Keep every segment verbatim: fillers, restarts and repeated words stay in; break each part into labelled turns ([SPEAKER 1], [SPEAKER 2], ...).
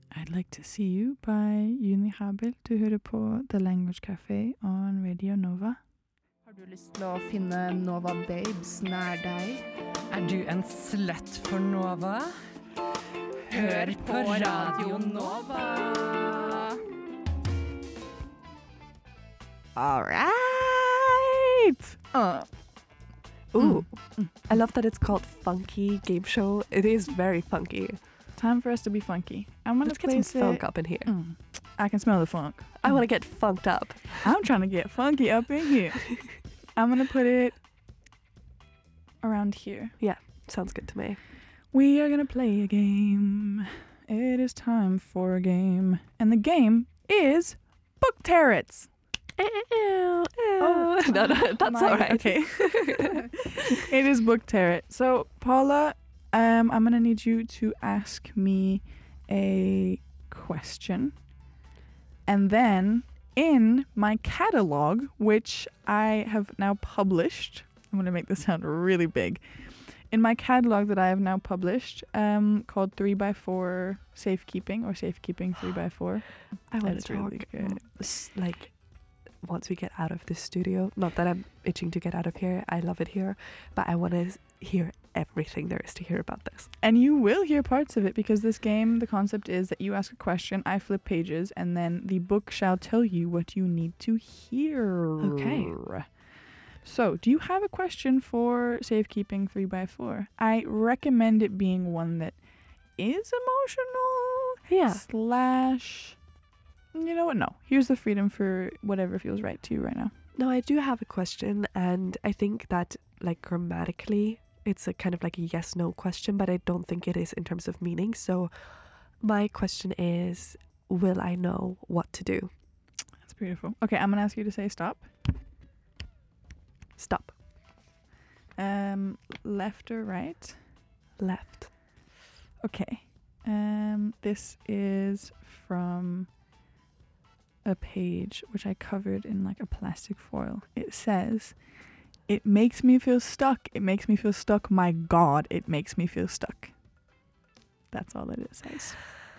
[SPEAKER 1] I'd Like to See You by Juni Habel. Du hører på The Language Café on Radio Nova.
[SPEAKER 2] Har du lyst til å finne Nova Babes nær deg?
[SPEAKER 3] Er du en slut for Nova? Hør på Radio Nova!
[SPEAKER 2] All right! Uh. Ooh,
[SPEAKER 1] Mm.
[SPEAKER 2] I love that it's called Funky Game Show. It is very funky.
[SPEAKER 1] Time for us to be funky. I'm gonna
[SPEAKER 2] Let's get some
[SPEAKER 1] place
[SPEAKER 2] funk
[SPEAKER 1] it.
[SPEAKER 2] up in here.
[SPEAKER 1] Mm. I can smell the funk.
[SPEAKER 2] I want to get funked up.
[SPEAKER 1] I'm trying to get funky up in here. I'm gonna put it around here.
[SPEAKER 2] Sounds good to me.
[SPEAKER 1] We are gonna play a game. It is time for a game. And the game is Book Tarets.
[SPEAKER 2] Oh, no, no, that's
[SPEAKER 1] my-
[SPEAKER 2] all right.
[SPEAKER 1] Okay. It is Book Tarot. So, Paula, um, I'm gonna need you to ask me a question. And then in my catalog, which I have now published, I'm gonna make this sound really big. In my catalog that I have now published, um, called three by four Safekeeping or Safekeeping three by four.
[SPEAKER 2] I want
[SPEAKER 1] That's
[SPEAKER 2] to
[SPEAKER 1] really
[SPEAKER 2] talk,
[SPEAKER 1] good.
[SPEAKER 2] s- like, once we get out of this studio. Not that I'm itching to get out of here. I love it here. But I want to hear everything there is to hear about this.
[SPEAKER 1] And you will hear parts of it because this game, the concept is that you ask a question, I flip pages, and then the book shall tell you what you need to hear.
[SPEAKER 2] Okay.
[SPEAKER 1] So, do you have a question for Safekeeping three by four? I recommend it being one that is emotional.
[SPEAKER 2] Yeah.
[SPEAKER 1] Slash, you know what? No. Here's the freedom for whatever feels right to you right now.
[SPEAKER 2] No, I do have a question, and I think that, like, grammatically, it's a kind of like a yes-no question, but I don't think it is in terms of meaning. So my question is, will I know what to do?
[SPEAKER 1] That's beautiful. Okay, I'm going to ask you to say stop.
[SPEAKER 2] Stop.
[SPEAKER 1] Um, left or right?
[SPEAKER 2] Left.
[SPEAKER 1] Okay. Um, this is from a page which I covered in like a plastic foil. It says, "It makes me feel stuck. It makes me feel stuck. My God, it makes me feel stuck." That's all that it says.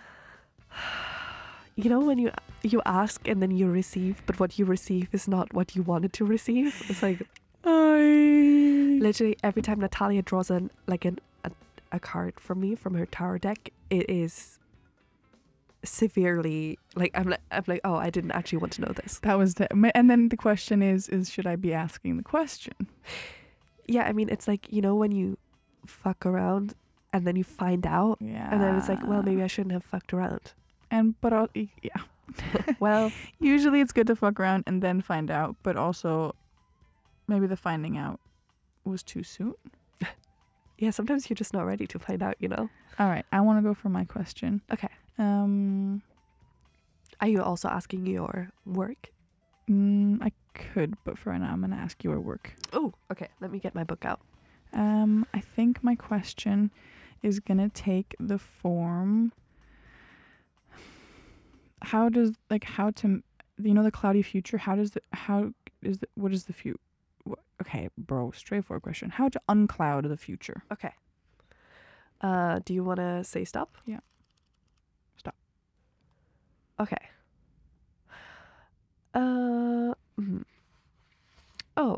[SPEAKER 2] You know when you you ask and then you receive, but what you receive is not what you wanted to receive? It's like,
[SPEAKER 1] I
[SPEAKER 2] literally every time Natalia draws an like an a, a card for me from her tarot deck, it is severely like I'm like I'm like oh, I didn't actually want to know this.
[SPEAKER 1] that was the and then the question is is should I be asking the question?
[SPEAKER 2] Yeah, I mean it's like, you know, when you fuck around and then you find out,
[SPEAKER 1] Yeah.
[SPEAKER 2] and then it's like, well, maybe I shouldn't have fucked around.
[SPEAKER 1] and but I'll, yeah.
[SPEAKER 2] Well,
[SPEAKER 1] Usually it's good to fuck around and then find out, but also maybe the finding out was too soon.
[SPEAKER 2] yeah, sometimes you're just not ready to find out, you know.
[SPEAKER 1] All right, I want to go for my question.
[SPEAKER 2] Okay.
[SPEAKER 1] Um,
[SPEAKER 2] Are you also asking your work?
[SPEAKER 1] mm, I could, but for now I'm going to ask your work.
[SPEAKER 2] Oh, okay. Let me get my book out.
[SPEAKER 1] Um, I think my question is going to take the form. How does, like, how to, you know, the cloudy future? How does the, how is the, what is the future? Okay, bro, straightforward question. How to uncloud the future?
[SPEAKER 2] Okay. Uh, do you want to say stop?
[SPEAKER 1] Yeah. Stop.
[SPEAKER 2] Okay. Uh. mhm. Oh.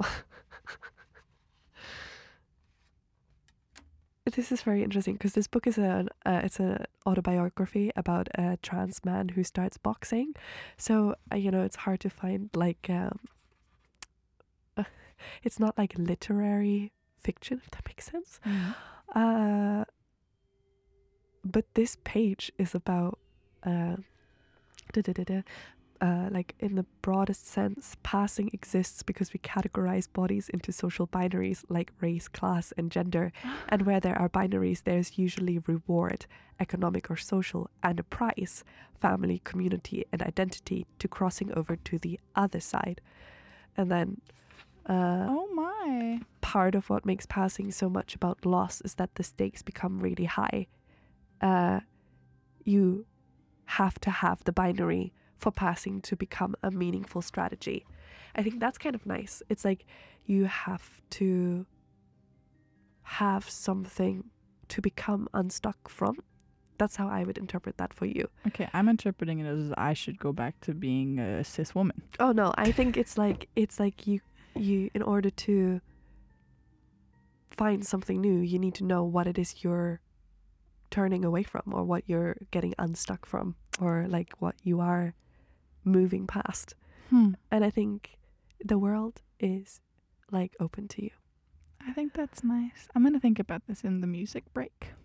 [SPEAKER 2] This is very interesting because this book is an uh, it's an autobiography about a trans man who starts boxing. So uh, you know, it's hard to find like um, uh, it's not like literary fiction, if that makes sense. Uh, but this page is about uh, da, da, da, da, uh, like in the broadest sense, passing exists because we categorize bodies into social binaries like race, class, and gender. And where there are binaries, there's usually reward, economic or social, and a price, family, community, and identity, to crossing over to the other side. And then uh,
[SPEAKER 1] Oh my.
[SPEAKER 2] part of what makes passing so much about loss is that the stakes become really high. Uh, you have to have the binary for passing to become a meaningful strategy. I think that's kind of nice. It's like you have to have something to become unstuck from that's how I would interpret that for you.
[SPEAKER 1] Okay, I'm interpreting it as I should go back to being a cis woman.
[SPEAKER 2] Oh no, I think it's like it's like you you in order to find something new, you need to know what it is you're turning away from, or what you're getting unstuck from, or like what you are moving past.
[SPEAKER 1] Hmm.
[SPEAKER 2] And I think the world is like open to you.
[SPEAKER 1] I think that's nice. I'm gonna think about this in the music break.